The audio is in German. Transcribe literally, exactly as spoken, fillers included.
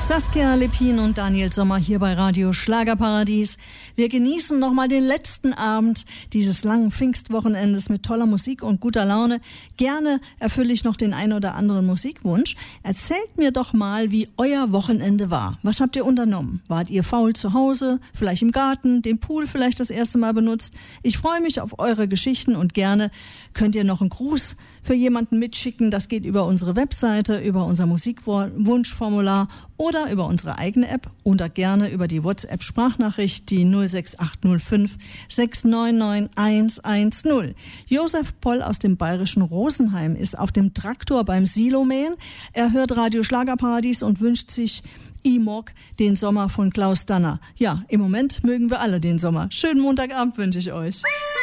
Saskia Lepin und Daniel Sommer hier bei Radio Schlagerparadies. Wir genießen nochmal den letzten Abend dieses langen Pfingstwochenendes mit toller Musik und guter Laune. Gerne erfülle ich noch den ein oder anderen Musikwunsch. Erzählt mir doch mal, wie euer Wochenende war. Was habt ihr unternommen? Wart ihr faul zu Hause, vielleicht im Garten, den Pool vielleicht das erste Mal benutzt? Ich freue mich auf eure Geschichten und gerne könnt ihr noch einen Gruß für jemanden mitschicken. Das geht über unsere Webseite, über unser Musikwunschformular oder über unsere eigene App oder gerne über die WhatsApp-Sprachnachricht, die null sechs acht null fünf sechs neun neun eins eins null. Josef Poll aus dem bayerischen Rosenheim ist auf dem Traktor beim Silomähen. Er hört Radio Schlagerparadies und wünscht sich I-Mog, den Sommer von Klaus Danner. Ja, im Moment mögen wir alle den Sommer. Schönen Montagabend wünsche ich euch.